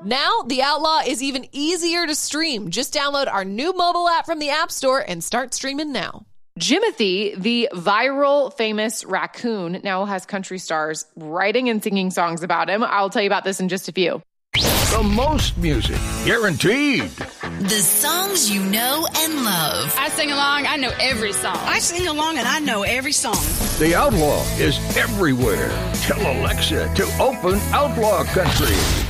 Now, The Outlaw is even easier to stream. Just download our new mobile app from the App Store and start streaming now. Jimothy, the viral famous raccoon, now has country stars writing and singing songs about him. I'll tell you about this in just a few. The most music, guaranteed. The songs you know and love. I sing along, I know every song. I sing along and I know every song. The Outlaw is everywhere. Tell Alexa to open Outlaw Country.